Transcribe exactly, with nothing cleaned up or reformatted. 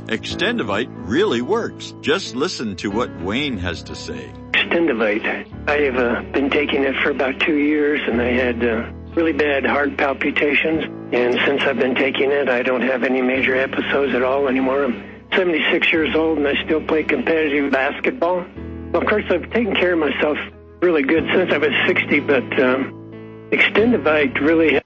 Extendivite really works. Just listen to what Wayne has to say. Extendivite. I have uh, been taking it for about two years, and I had uh, really bad heart palpitations. And since I've been taking it, I don't have any major episodes at all anymore. I'm seventy-six years old, and I still play competitive basketball. Well, of course, I've taken care of myself really good since I was sixty, but um, Extendivite really